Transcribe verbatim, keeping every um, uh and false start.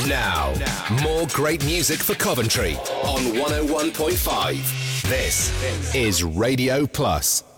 Now, more great music for Coventry on one oh one point five. This is Radio Plus.